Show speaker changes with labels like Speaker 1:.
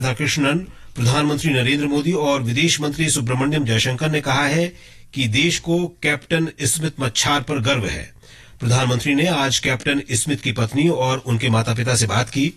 Speaker 1: राधाकृष्णन, प्रधानमंत्री नरेंद्र मोदी और विदेश मंत्री सुब्रमण्यम जयशंकर ने कहा है कि देश को कैप्टन स्मिथ मच्छार पर गर्व है। प्रधानमंत्री ने आज कैप्टन स्मिथ की पत्नी और उनके माता पिता से बात की।